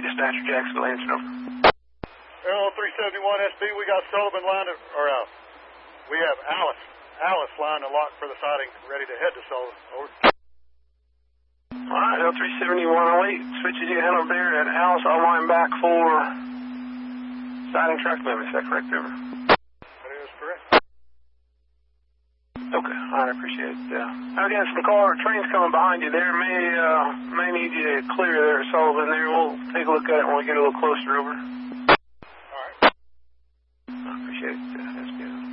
dispatcher, Jacksonville, answer over. Airline 371 SB, we got Sullivan line, we have Alice line and locked for the siding, ready to head to Sullivan. Over. Alright, L37108, switches you handled there at Alice, I'll line back for siding track limit, is that correct, over? That is correct. Okay, alright, I appreciate it. Again, some trains coming behind you there, may need you to clear there at Sullivan there, we'll take a look at it when we get a little closer, over.